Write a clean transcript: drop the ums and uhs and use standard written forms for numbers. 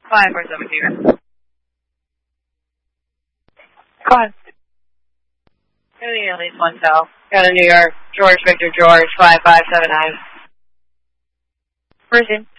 547 here. Go ahead. At least one cell. Got a New York, George Victor George, 5579. Person.